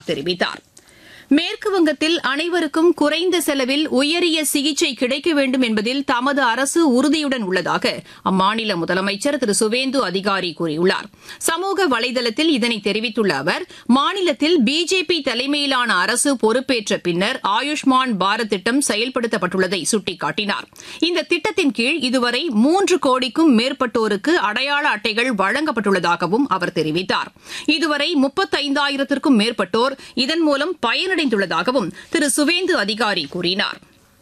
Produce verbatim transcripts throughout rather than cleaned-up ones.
தெரிவித்தார். மேற்குவங்கத்தில் அனைவருக்கும் குறைந்த செலவில் உயரிய சிகிச்சை கிடைக்க வேண்டும் என்பதில் தமது அரசு உறுதியுடன் உள்ளதாக அம்மாநில முதலமைச்சர் திரு சுவேந்து அதிகாரி கூறியுள்ளார். சமூக வலைதளத்தில் இதனை தெரிவித்துள்ள அவர், மாநிலத்தில் பிஜேபி தலைமையிலான அரசு பொறுப்பேற்ற பின்னர் ஆயுஷ்மான் பாரத் திட்டம் செயல்படுத்தப்பட்டுள்ளதை சுட்டிக்காட்டினார். இந்த திட்டத்தின் கீழ் இதுவரை மூன்று கோடிக்கும் மேற்பட்டோருக்கு அடையாள அட்டைகள் வழங்கப்பட்டுள்ளதாகவும் அவர் தெரிவித்தார். இதுவரை முப்பத்தைந்தாயிரத்திற்கும் மேற்பட்டோர் இதன் மூலம் பயனடைந்துள்ளதாகவும் திரு சுவேந்து அதிகாரி கூறினார்.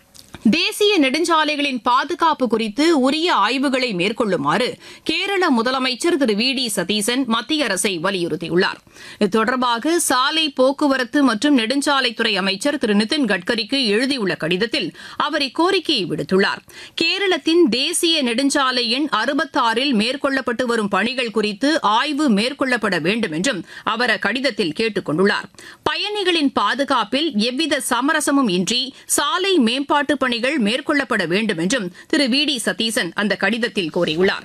தேசிய நெடுஞ்சாலைகளின் பாதுகாப்பு குறித்து உரிய ஆய்வுகளை மேற்கொள்ளுமாறு கேரள முதலமைச்சர் திரு வி டி சதீசன் மத்திய அரசை வலியுறுத்தியுள்ளார். இது தொடர்பாக சாலை போக்குவரத்து மற்றும் நெடுஞ்சாலைத்துறை அமைச்சர் திரு நிதின் கட்கரிக்கு எழுதியுள்ள கடிதத்தில் அவர் இக்கோரிக்கையை விடுத்துள்ளார். கேரளத்தின் தேசிய நெடுஞ்சாலை எண் அறுபத்தாறில் மேற்கொள்ளப்பட்டு வரும் பணிகள் குறித்து ஆய்வு மேற்கொள்ளப்பட வேண்டும் என்றும் அவர் அக்கடிதத்தில் கேட்டுக் கொண்டுள்ளார். பயணிகளின் பாதுகாப்பில் எவ்வித சமரசமும் இன்றி சாலை மேம்பாட்டு பணிகள் மேற்கொள்ளப்பட வேண்டும் என்றும் திரு வி டி சதீசன் அந்த கடிதத்தில் கோரியுள்ளார்.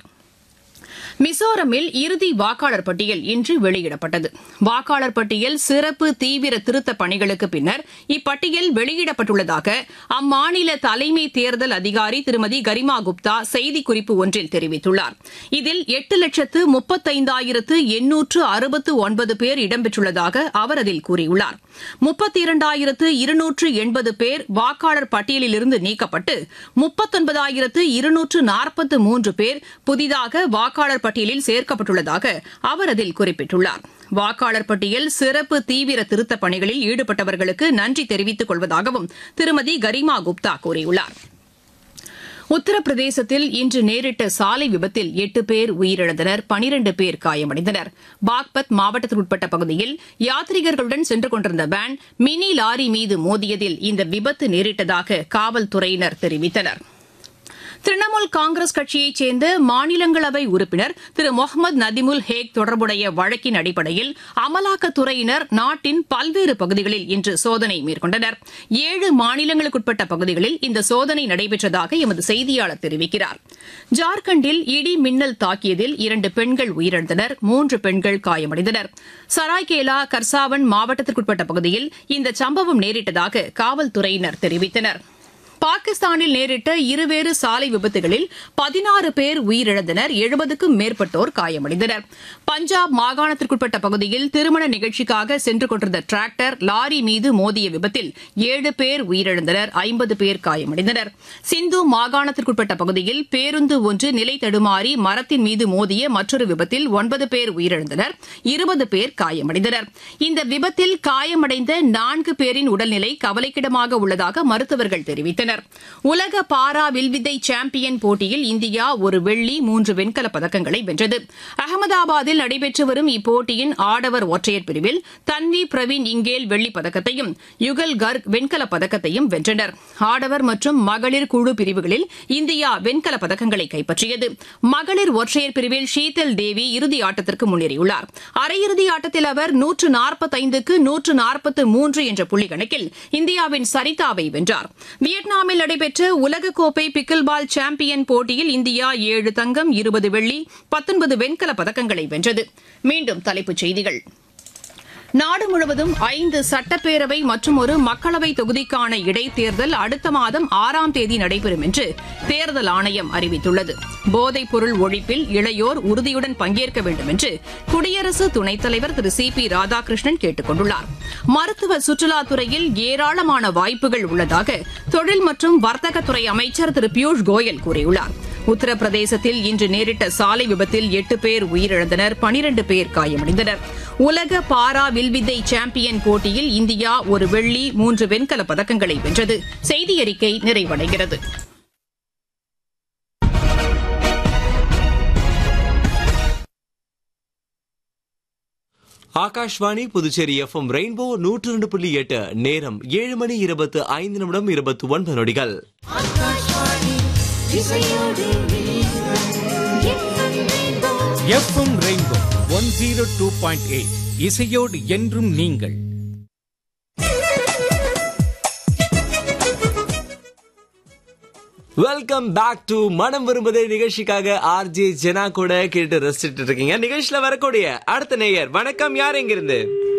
மிசோரமில் இறுதி வாக்காளர் பட்டியல் இன்று வெளியிடப்பட்டது. வாக்காளர் பட்டியல் சிறப்பு தீவிர திருத்தப் பணிகளுக்கு பின்னர் இப்பட்டியல் வெளியிடப்பட்டுள்ளதாக அம்மாநில தலைமை தேர்தல் அதிகாரி திருமதி கரிமா குப்தா செய்திக்குறிப்பு ஒன்றில் தெரிவித்துள்ளார். இதில் எட்டு லட்சத்து முப்பத்தைந்தாயிரத்து எண்ணூற்று அறுபத்து ஒன்பது பேர் இடம்பெற்றுள்ளதாக அவர் அதில் கூறியுள்ளார். முப்பத்தி இரண்டாயிரத்து இருநூற்று எண்பது பேர் வாக்காளர் பட்டியலிலிருந்து நீக்கப்பட்டு முப்பத்தொன்பதாயிரத்து இருநூற்று நாற்பத்து மூன்று பேர் புதிதாக வாக்காளர் பட்டியலில் சேர்க்கப்பட்டுள்ளதாக அவர் அதில் குறிப்பிட்டுள்ளார். வாக்காளர் பட்டியல் சிறப்பு தீவிர திருத்தப் பணிகளில் ஈடுபட்டவர்களுக்கு நன்றி தெரிவித்துக் கொள்வதாகவும் திருமதி கரிமா குப்தா கூறியுள்ளார். உத்தரப்பிரதேசத்தில் இன்று நேரிட்ட சாலை விபத்தில் எட்டு பேர் உயிரிழந்தனர், பனிரண்டு பேர் காயமடைந்தனர். பாக்பத் மாவட்டத்திற்குட்பட்ட பகுதியில் யாத்ரீகர்களுடன் சென்று கொண்டிருந்த வேன் மினி லாரி மீது மோதியதில் இந்த விபத்து நேரிட்டதாக காவல்துறையினர் தெரிவித்தனர். திரிணாமுல் காங்கிரஸ் கட்சியைச் சேர்ந்த மாநிலங்களவை உறுப்பினர் திரு முகமது நதிமுல் ஹேக் தொடர்புடைய வழக்கின் அடிப்படையில் அமலாக்கத்துறையினர் நாட்டின் பல்வேறு பகுதிகளில் இன்று சோதனை மேற்கொண்டனர். ஏழு மாநிலங்களுக்குட்பட்ட பகுதிகளில் இந்த சோதனை நடைபெற்றதாக எமது செய்தியாளர் தெரிவிக்கிறார். ஜார்க்கண்டில் இடி மின்னல் தாக்கியதில் இரண்டு பெண்கள் உயிரிழந்தனர், மூன்று பெண்கள் காயமடைந்தனர். சராய்கேலா கர்சாவன் மாவட்டத்திற்குட்பட்ட பகுதியில் இந்த சம்பவம் நேரிட்டதாக காவல்துறையினர் தெரிவித்தனர். பாகிஸ்தானில் நேரிட்ட இருவேறு சாலை விபத்துகளில் பதினாறு பேர் உயிரிழந்தனர், எழுபதுக்கும் மேற்பட்டோர் காயமடைந்தனர். பஞ்சாப் மாகாணத்திற்குட்பட்ட பகுதியில் திருமண நிகழ்ச்சிக்காக சென்று கொண்டிருந்த டிராக்டர் லாரி மீது மோதிய விபத்தில் ஏழு பேர் உயிரிழந்தனர், ஐம்பது பேர் காயமடைந்தனர். சிந்து மாகாணத்திற்குட்பட்ட பகுதியில் பேருந்து ஒன்று நிலை தடுமாறி மரத்தின் மீது மோதிய மற்றொரு விபத்தில் ஒன்பது பேர் உயிரிழந்தனர், இருபது பேர் காயமடைந்தனர். இந்த விபத்தில் காயமடைந்த நான்கு பேரின் உடல்நிலை கவலைக்கிடமாக உள்ளதாக மருத்துவர்கள் தெரிவித்தனர். உலக பாரா வில்வித்தை சாம்பியன் போட்டியில் இந்தியா ஒரு வெள்ளி, மூன்று வெண்கலப் பதக்கங்களை வென்றது. அகமதாபாத்தில் நடைபெற்று வரும் இப்போட்டியின் ஆடவர் ஒற்றையர் பிரிவில் தன்வி பிரவீன் இங்கேல் வெள்ளிப் பதக்கத்தையும் யுகல் கர்க் வெண்கலப் பதக்கத்தையும் வென்றனர். ஆடவர் மற்றும் மகளிர் குழு பிரிவுகளில் இந்தியா வெண்கலப் பதக்கங்களை கைப்பற்றியது. மகளிர் ஒற்றையர் பிரிவில் ஷீதல் தேவி இறுதி ஆட்டத்திற்கு முன்னேறியுள்ளார். அரையிறுதி ஆட்டத்தில் அவர் நூற்று நாற்பத்தைந்துக்கு நூற்று நாற்பத்து மூன்று என்ற புள்ளி கணக்கில் இந்தியாவின் சரிதாவை வென்றார். வியட்நாம் நடைபெற்ற உலகக்கோப்பை பிக்கில் பால் சாம்பியன் போட்டியில் இந்தியா ஏழு தங்கம், இருபது வெள்ளி, பத்தொன்பது வெண்கலப் பதக்கங்களை வென்றது. மீண்டும் தலைப்புச் செய்திகள். நாடு முழுவதும் ஐந்து சட்டப்பேரவை மற்றும் ஒரு மக்களவை தொகுதிக்கான இடைத்தேர்தல் அடுத்த மாதம் ஆறாம் தேதி நடைபெறும் என்று தேர்தல் ஆணையம் அறிவித்துள்ளது. போதைப் பொருள் ஒழிப்பில் இளையோர் உறுதியுடன் பங்கேற்க வேண்டும் என்று குடியரசு துணைத் தலைவர் திரு சி பி ராதாகிருஷ்ணன் கேட்டுக் கொண்டுள்ளார். மருத்துவ சுற்றுலாத்துறையில் ஏராளமான வாய்ப்புகள் உள்ளதாக தொழில் மற்றும் வர்த்தகத்துறை அமைச்சர் திரு பியூஷ் கோயல் கூறியுள்ளார். உத்தரப்பிரதேசத்தில் இன்று நேரிட்ட சாலை விபத்தில் எட்டு பேர் உயிரிழந்தனர், பனிரண்டு பேர் காயமடைந்தனர். உலக பாரா வில்வித்தை சாம்பியன் போட்டியில் இந்தியா ஒரு வெள்ளி, மூன்று வெண்கலப் பதக்கங்களை வென்றது. செய்தி அறிக்கை நிறைவடைகிறது. Akashvani Puducherry F M rainbow நூற்று இரண்டு புள்ளி எட்டு. நேரம் ஏழு மணி இருபத்து ஐந்து நிமிடம் இருபத்தி ஒன்பது நொடிகள். F M rainbow one zero two point eight இசையோடு என்றும் நீங்கள். வெல்கம் பேக் டு மனம் விரும்புதே நிகழ்ச்சிக்காக ஆர்ஜே ஜெனா கூட கேட்டு ரசிச்சுட்டு இருக்கீங்க. நிகழ்ச்சியில வரக்கூடிய அடுத்த நேயர், வணக்கம், யார் எங்கிருந்து?